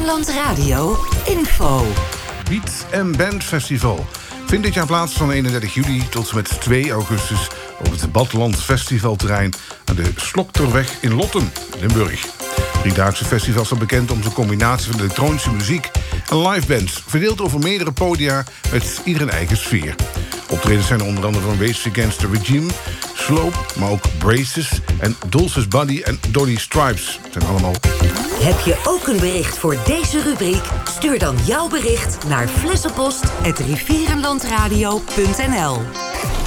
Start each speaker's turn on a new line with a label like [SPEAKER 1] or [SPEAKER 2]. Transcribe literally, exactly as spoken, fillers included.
[SPEAKER 1] Rivierenland Radio info.
[SPEAKER 2] Beat and Band Festival vindt dit jaar plaats van eenendertig juli tot en met twee augustus op het Badland Festivalterrein aan de Slokterweg in Lottem, Limburg. Driedaagse festival staat bekend om zijn combinatie van elektronische muziek en live bands, verdeeld over meerdere podia met ieder een eigen sfeer. Optredens zijn onder andere van Rage Against the Regime, Slope, maar ook Braces en Dulcis Buddy en Dolly Stripes. Dat zijn allemaal...
[SPEAKER 1] Heb je ook een bericht voor deze rubriek? Stuur dan jouw bericht naar flessenpost apenstaartje rivierenlandradio punt n l.